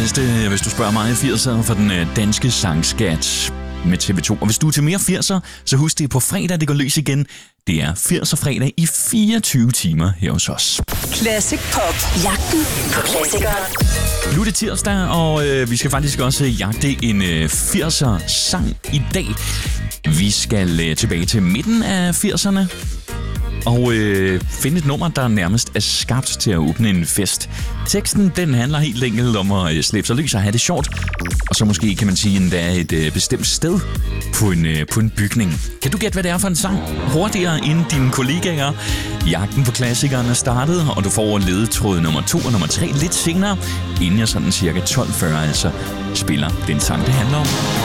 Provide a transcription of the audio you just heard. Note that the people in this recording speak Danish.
bedste, hvis du spørger mig, 80'erne for den danske sangskat med TV2. Og hvis du er til mere 80'er, så husk det på fredag, det går løs igen. Det er 80'er fredag i 24 timer her hos os. Classic Pop. Jagten på klassikere. Nu er det tirsdag, og vi skal faktisk også jagte en 80'er sang i dag. Vi skal tilbage til midten af 80'erne og finde et nummer, der nærmest er skabt til at åbne en fest. Teksten, den handler helt enkelt om at slippe sig løs og have det sjovt. Og så måske kan man sige, at der er et bestemt sted på en bygning. Kan du gætte, hvad det er for en sang? Hurtigere end dine kollegaer. Jagten på klassikeren er startet, og du får ledetråd nummer 2 og nummer 3 lidt senere, inden jeg sådan cirka 12:40 altså spiller den sang, det handler om.